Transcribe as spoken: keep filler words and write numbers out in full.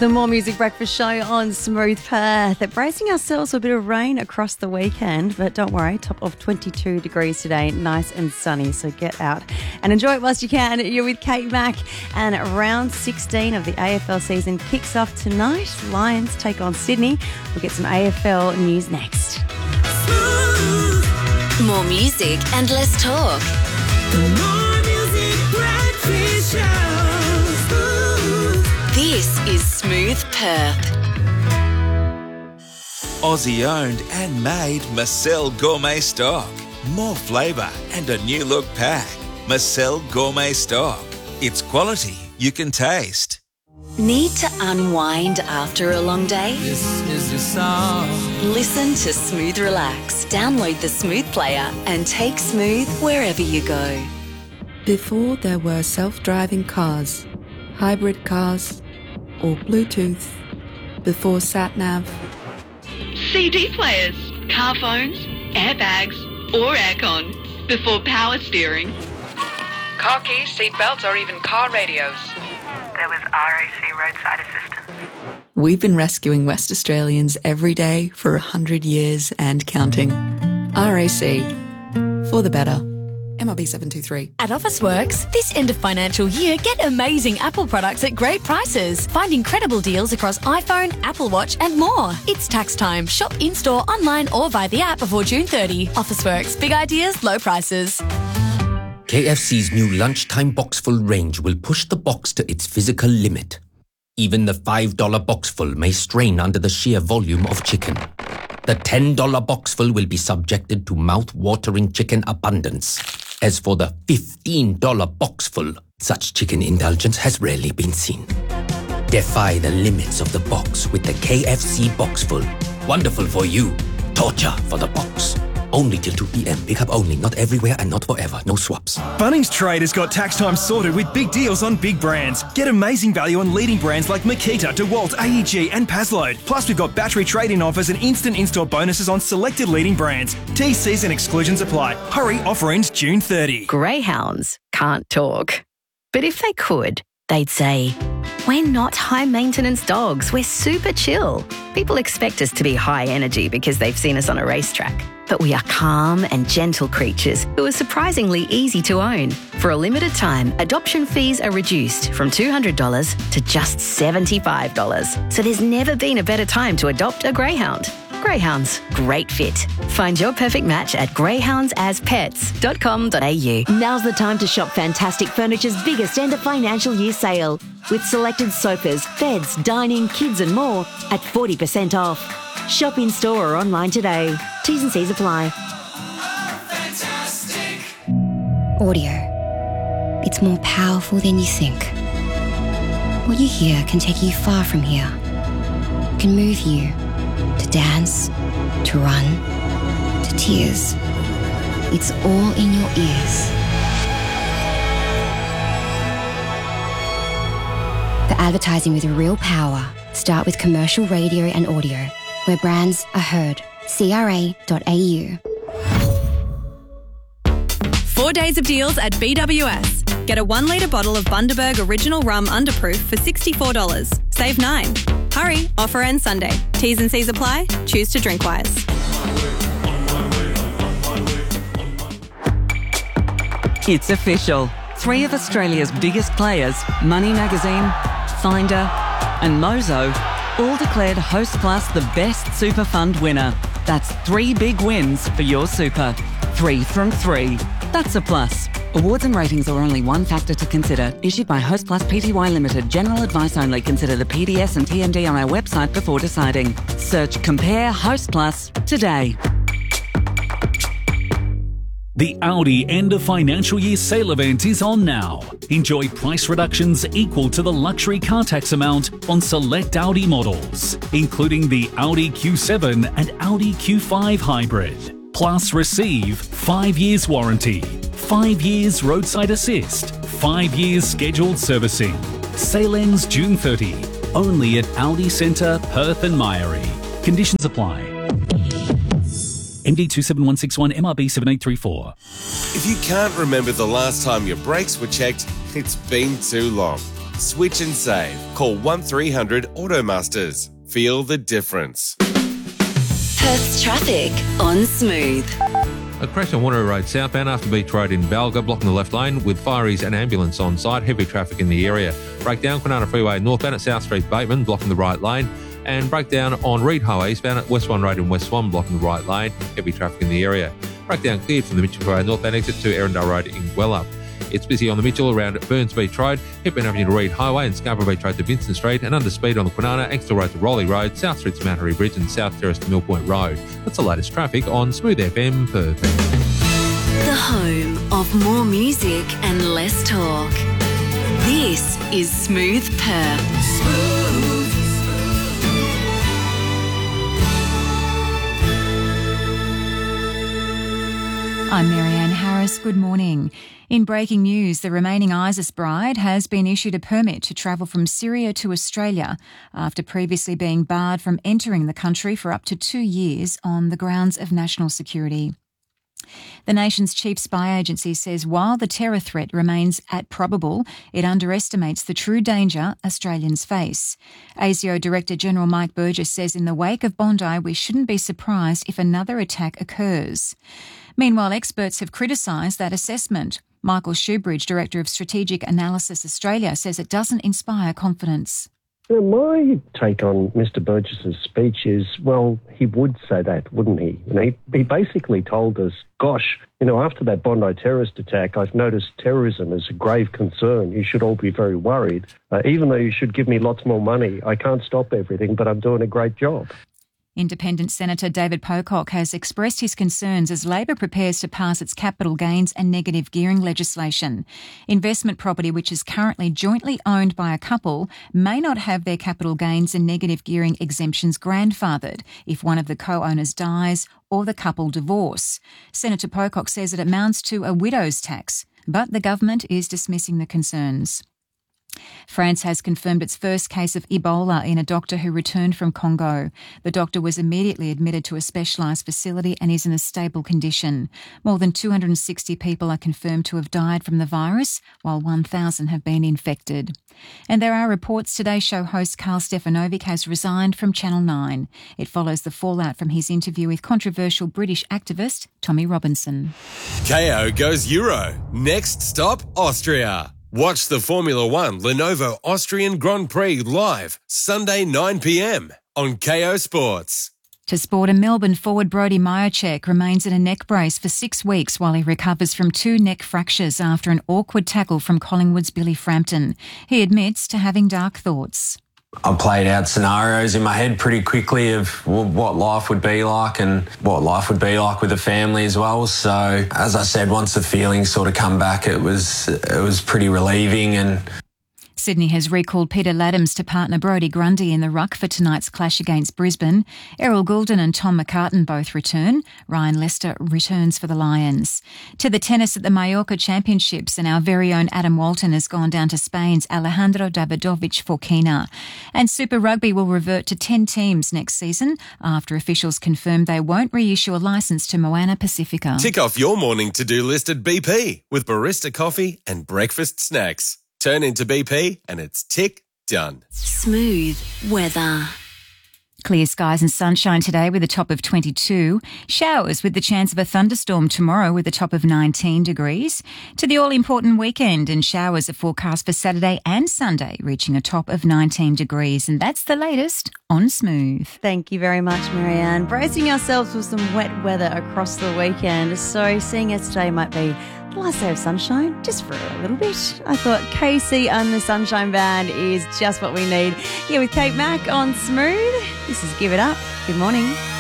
The More Music Breakfast Show on Smooth Perth. They're bracing ourselves for a bit of rain across the weekend, but don't worry, top of twenty-two degrees today, nice and sunny, so get out and enjoy it whilst you can. You're with Kate Mack, and round sixteen of the A F L season kicks off tonight. Lions take on Sydney. We'll get some A F L news next. More music and less talk. The More Music Breakfast Show. This is Smooth Perth. Aussie owned and made Marcel Gourmet Stock. More flavour and a new look pack. Marcel Gourmet Stock. It's quality you can taste. Need to unwind after a long day? This is your song. Listen to Smooth Relax. Download the Smooth player and take Smooth wherever you go. Before there were self-driving cars, hybrid cars, or Bluetooth, before sat-nav, C D players, car phones, airbags, or aircon, before power steering. Car keys, seat belts, or even car radios. There was R A C roadside assistance. we've been rescuing West Australians every day for a hundred years and counting. R A C, for the better. M R B seven two three. At Officeworks, this end of financial year, get amazing Apple products at great prices. Find incredible deals across iPhone, Apple Watch and more. It's tax time. Shop in-store, online or via the app before June thirtieth. Officeworks. Big ideas, low prices. K F C's new lunchtime boxful range will push the box to its physical limit. Even the five dollar boxful may strain under the sheer volume of chicken. The ten dollar boxful will be subjected to mouth-watering chicken abundance. As for the fifteen dollar boxful, such chicken indulgence has rarely been seen. Defy the limits of the box with the K F C Boxful. Wonderful for you, torture for the box. Only till two p.m. Pick up only, not everywhere and not forever. No swaps. Bunnings Trade has got tax time sorted with big deals on big brands. Get amazing value on leading brands like Makita, DeWalt, A E G and Pazload. Plus, we've got battery trade-in offers and instant install bonuses on selected leading brands. T Cs and exclusions apply. Hurry, offer ends June thirtieth. Greyhounds can't talk. But if they could, they'd say, "We're not high-maintenance dogs. We're super chill." People expect us to be high energy because they've seen us on a racetrack. But we are calm and gentle creatures who are surprisingly easy to own. For a limited time, adoption fees are reduced from two hundred dollars to just seventy-five dollars. So there's never been a better time to adopt a greyhound. Greyhounds, great fit. Find your perfect match at greyhounds as pets dot com dot a u. Now's the time to shop Fantastic Furniture's biggest end of financial year sale. With selected sofas, beds, dining, kids and more at forty percent off. Shop in store or online today. T's and C's apply. Fantastic. Audio. It's more powerful than you think. What you hear can take you far from here. It can move you to dance, to run, to tears. It's all in your ears. For advertising with real power, start with commercial radio and audio, where brands are heard. C R A dot A U. Four days of deals at B W S. Get a one litre bottle of Bundaberg Original Rum Underproof for sixty-four dollars. Save nine. Hurry, offer ends Sunday. T's and C's apply. Choose to drink wise. It's official. Three of Australia's biggest players, Money Magazine, Finder and Mozo, all declared Host Plus the best super fund winner. That's three big wins for your super. Three from three. That's a plus. Awards and ratings are only one factor to consider. Issued by Host Plus Pty Limited. General advice only. Consider the P D S and T M D on our website before deciding. Search Compare Host Plus today. The Audi end of financial year sale event is on now. Enjoy price reductions equal to the luxury car tax amount on select Audi models, including the Audi Q seven and Audi Q five Hybrid. Plus receive five years warranty, five years roadside assist, five years scheduled servicing. Sale ends June thirtieth. Only at Audi Centre, Perth and Myrie. Conditions apply. M D two seven one six one, M R B seven eight three four. If you can't remember the last time your brakes were checked, it's been too long. Switch and save. Call one three hundred Automasters. Feel the difference. Perth's traffic on Smooth. A crash on Wanneroo Road southbound after Beach Road in Balga, blocking the left lane with fireys and ambulance on site. Heavy traffic in the area. Breakdown Kwinana Freeway northbound at South Street Bateman, blocking the right lane. And breakdown on Reed Highway eastbound at West Swan Road in West Swan, blocking the right lane. Heavy traffic in the area. Breakdown cleared from the Mitchell Freeway northbound exit to Erindale Road in Gwelup. It's busy on the Mitchell around Burns Beach Road, Hepburn Avenue to Reed Highway and Scarborough Beach Road to Vincent Street, and under speed on the Kwinana, Exeter Road to Rowley Road, South Street to Mount Harry Bridge and South Terrace to Millpoint Road. That's the latest traffic on Smooth F M Perth. The home of more music and less talk. This is Smooth Perth. Smooth. I'm Marianne Harris. Good morning. In breaking news, the remaining ISIS bride has been issued a permit to travel from Syria to Australia after previously being barred from entering the country for up to two years on the grounds of national security. The nation's chief spy agency says while the terror threat remains at probable, it underestimates the true danger Australians face. A S I O Director General Mike Burgess says in the wake of Bondi, we shouldn't be surprised if another attack occurs. Meanwhile, experts have criticised that assessment. Michael Shoebridge, Director of Strategic Analysis Australia, says it doesn't inspire confidence. You know, my take on Mister Burgess's speech is, well, he would say that, wouldn't he? You know, he, he basically told us, gosh, you know, after that Bondi terrorist attack, I've noticed terrorism is a grave concern. You should all be very worried. Uh, even though you should give me lots more money, I can't stop everything, but I'm doing a great job. Independent Senator David Pocock has expressed his concerns as Labor prepares to pass its capital gains and negative gearing legislation. Investment property, which is currently jointly owned by a couple, may not have their capital gains and negative gearing exemptions grandfathered if one of the co-owners dies or the couple divorce. Senator Pocock says it amounts to a widow's tax, but the government is dismissing the concerns. France has confirmed its first case of Ebola in a doctor who returned from Congo. The doctor was immediately admitted to a specialised facility and is in a stable condition. More than two hundred sixty people are confirmed to have died from the virus, while one thousand have been infected. And there are reports today show host Carl Stefanovic has resigned from Channel nine. It follows the fallout from his interview with controversial British activist Tommy Robinson. K O goes Euro. Next stop, Austria. Watch the Formula One Lenovo Austrian Grand Prix live Sunday nine p m on K O Sports. To sport, a Melbourne forward Brody Majacek remains in a neck brace for six weeks while he recovers from two neck fractures after an awkward tackle from Collingwood's Billy Frampton. He admits to having dark thoughts. I played out scenarios in my head pretty quickly of what life would be like and what life would be like with a family as well. So, as I said, once the feelings sort of come back, it was it was pretty relieving. And Sydney has recalled Peter Laddams to partner Brodie Grundy in the ruck for tonight's clash against Brisbane. Errol Goulden and Tom McCartan both return. Ryan Lester returns for the Lions. To the tennis at the Mallorca Championships, and our very own Adam Walton has gone down to Spain's Alejandro Davidovich Forquina. And Super Rugby will revert to ten teams next season after officials confirm they won't reissue a licence to Moana Pacifica. Tick off your morning to-do list at B P with barista coffee and breakfast snacks. Turn into B P and it's tick done. Smooth weather. Clear skies and sunshine today with a top of twenty-two. Showers with the chance of a thunderstorm tomorrow with a top of nineteen degrees. To the all-important weekend, and showers are forecast for Saturday and Sunday, reaching a top of nineteen degrees. And that's the latest on Smooth. Thank you very much, Marianne. Bracing ourselves for some wet weather across the weekend. So seeing as today might be the last day of sunshine, just for a little bit, I thought K C and the Sunshine Band is just what we need. Here with Kate Mack on Smooth. This is Give It Up. Good morning.